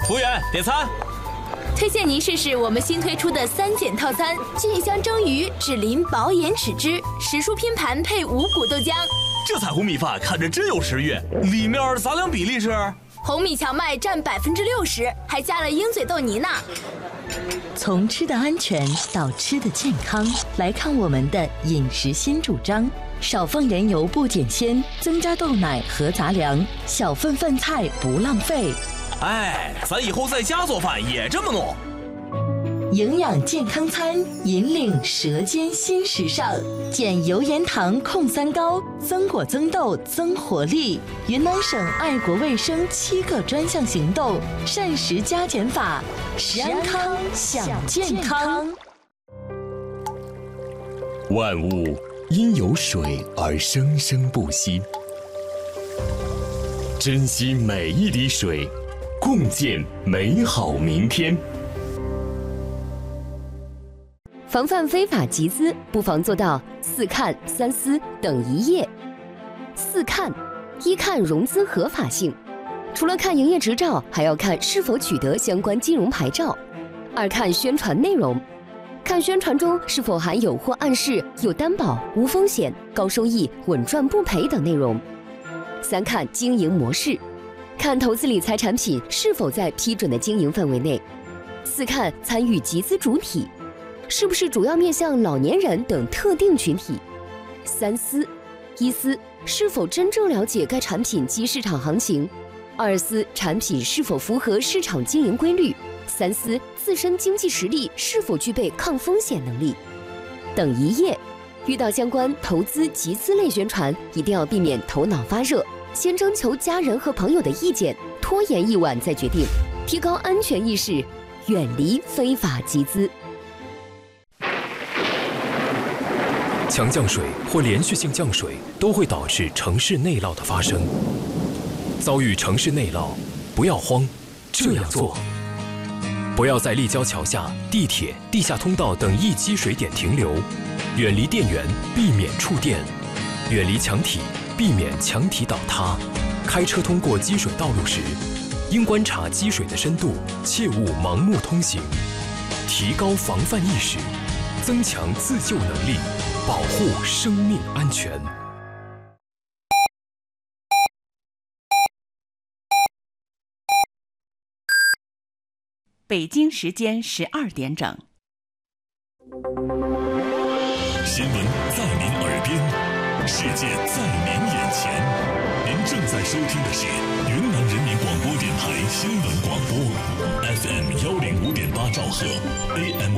服务员，点餐。 推荐您试试我们新推出的3减套餐：菌香蒸鱼、脂淋薄盐豉汁、时蔬拼盘配五谷豆浆。 这彩虹米饭看着真有食欲，里面杂粮比例是？ 红米荞麦占60%，还加了鹰嘴豆泥呢。 从吃的安全到吃的健康，来看我们的饮食新主张：少放盐油不减鲜，增加豆奶和杂粮，小份饭菜不浪费。 哎，咱以后在家做饭也这么弄。 营养健康餐，引领舌尖新时尚，减油盐糖控3高，增果增豆增活力。云南省爱国卫生7个专项行动，膳食加减法，食安康享健康。 万物因有水而生生不息，珍惜每一滴水，共建美好明天。 防范非法集资，不妨做到4看3思等一业。4看：一看融资合法性，除了看营业执照，还要看是否取得相关金融牌照。2看宣传内容，看宣传中是否含有或暗示有担保、无风险、高收益、稳赚不赔等内容。3看经营模式，看投资理财产品是否在批准的经营范围内。4看参与集资主体，是不是主要面向老年人等特定群体。3思：一思是否真正了解该产品及市场行情；2思产品是否符合市场经营规律；3思自身经济实力是否具备抗风险能力。等一业：遇到相关投资集资类宣传，一定要避免头脑发热，先征求家人和朋友的意见，拖延一晚再决定，提高安全意识，远离非法集资。 强降水或连续性降水都会导致城市内涝的发生。遭遇城市内涝，不要慌，这样做：不要在立交桥下、地铁、地下通道等易积水点停留，远离电源，避免触电；远离墙体，避免墙体倒塌。开车通过积水道路时，应观察积水的深度，切勿盲目通行。提高防范意识，增强自救能力，保护生命安全。 北京时间12点整。 新闻在您耳边，世界在您眼前。您正在收听的是云南人民广播电台新闻广播 ，FM105.8兆赫 ，AM